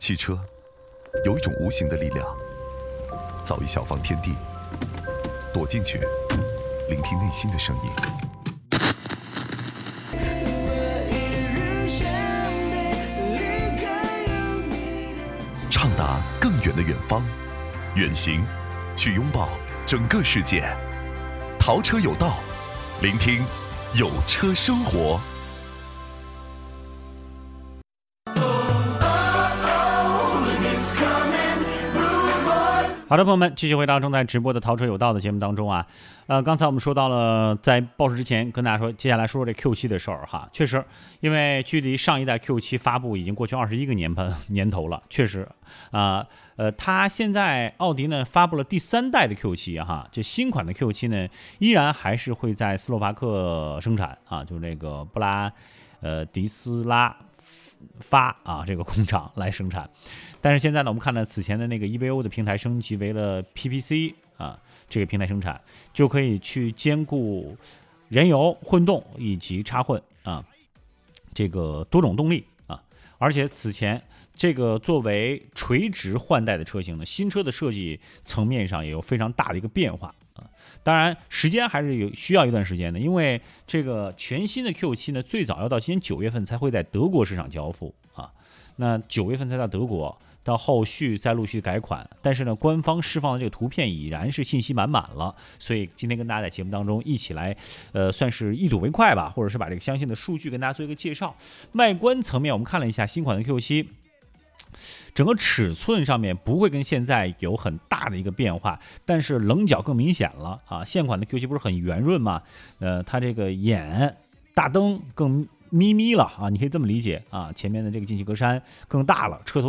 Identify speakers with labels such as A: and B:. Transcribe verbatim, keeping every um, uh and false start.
A: 汽车有一种无形的力量，造一小方天地，躲进去，聆听内心的声音。畅达更远的远方，远行，去拥抱整个世界。淘车有道，聆听有车生活。
B: 好的，朋友们，继续回到正在直播的淘车有道的节目当中啊。呃，刚才我们说到了，在报时之前跟大家说，接下来说说这 Q 七 的事儿哈。确实，因为距离上一代 Q 七 发布已经过去二十一个年份年头了，确实啊，呃，它现在奥迪呢发布了第三代的 Q 七 哈，这新款的 Q 七 呢依然还是会在斯洛伐克生产啊，就是那个布拉呃迪斯拉发啊这个工厂来生产。但是现在呢，我们看到此前的那个 E V O 的平台升级为了 P P C 啊，这个平台生产就可以去兼顾燃油、混动以及插混啊，这个多种动力啊。而且此前这个作为垂直换代的车型呢，新车的设计层面上也有非常大的一个变化啊。当然，时间还是有需要一段时间的，因为这个全新的 Q 七 呢，最早要到今年九月份才会在德国市场交付啊。那九月份才到德国。到后续再陆续改款，但是呢，官方释放的这个图片已然是信息满满了，所以今天跟大家在节目当中一起来，呃，算是一睹为快吧，或者是把这个相应的数据跟大家做一个介绍。外观层面，我们看了一下新款的 Q 七，整个尺寸上面不会跟现在有很大的一个变化，但是棱角更明显了啊。现款的 Q 七 不是很圆润嘛，呃，它这个眼大灯更咪咪了啊，你可以这么理解啊，前面的这个进气格栅更大了，车头